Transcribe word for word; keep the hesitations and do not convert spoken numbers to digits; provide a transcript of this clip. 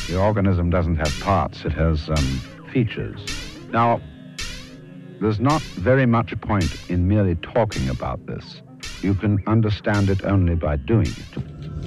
The organism doesn't have parts, it has um, features. Now, there's not very much point in merely talking about this. You can understand it only by doing it.